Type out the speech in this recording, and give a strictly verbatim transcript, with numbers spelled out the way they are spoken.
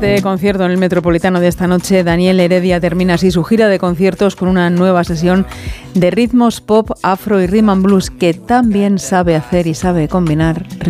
este concierto en el Metropolitano de esta noche, Daniel Heredia termina así su gira de conciertos con una nueva sesión de ritmos pop, afro y rhythm and blues que también sabe hacer y sabe combinar